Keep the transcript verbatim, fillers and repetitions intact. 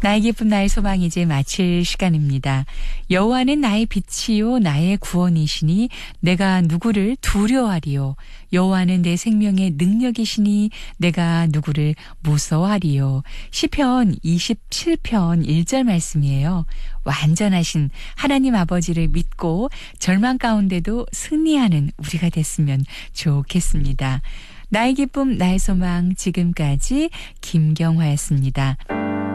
나의 기쁨 나의 소망 이제 마칠 시간입니다. 여호와는 나의 빛이요 나의 구원이시니 내가 누구를 두려워하리요. 여호와는 내 생명의 능력이시니 내가 누구를 무서워하리요. 시편 이십칠 편 일 절 말씀이에요. 완전하신 하나님 아버지를 믿고 절망 가운데도 승리하는 우리가 됐으면 좋겠습니다. 나의 기쁨 나의 소망 지금까지 김경화였습니다.